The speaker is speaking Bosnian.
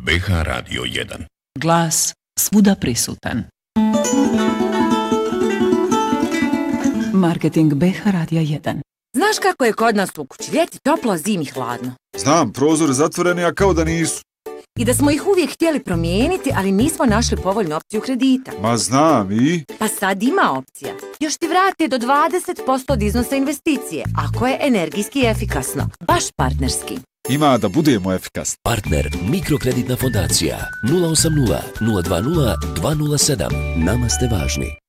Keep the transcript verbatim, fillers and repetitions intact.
B H Radio jedan. Glas svuda prisutan. Marketing B H Radija jedan. Znaš kako je kod nas u kući? Ljeti toplo, zimi hladno. Znam, prozori zatvoreni, a kao da nisu. I da smo ih uvijek htjeli promijeniti, ali nismo našli povoljnu opciju kredita. Ma znam i... Pa sad ima opcija. Još ti vrate do dvadeset posto od iznosa investicije, ako je energijski efikasno. Baš partnerski. Ima da budemo efikasni. Partner Mikrokreditna fondacija nula osam nula nula dva nula dva nula sedam. Nama ste važni.